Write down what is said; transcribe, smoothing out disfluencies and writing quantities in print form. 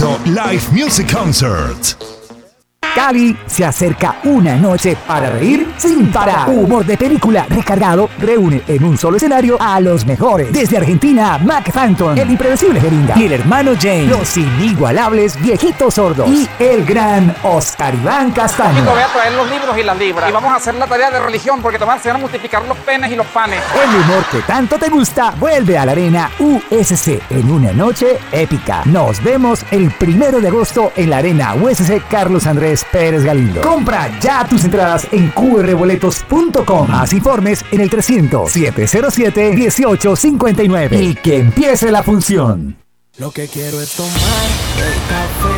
Universo Live Music Concert. Cali se acerca una noche para reír sin parar. Humor de película recargado reúne en un solo escenario a los mejores. Desde Argentina, Mac Phantom, el impredecible Jeringa y el hermano James, los inigualables Viejitos Sordos y el gran Oscar Iván Castaño. Voy a traer los libros y las libras y vamos a hacer la tarea de religión porque te van a enseñar a multiplicar los penes y los panes. El humor que tanto te gusta vuelve a la arena USC en una noche épica. Nos vemos el 1 de agosto en la arena USC Carlos Andrés Pérez Galindo. Compra ya tus entradas en qrboletos.com. Más informes en el 300-707-1859. Y que empiece la función. Lo que quiero es tomar el café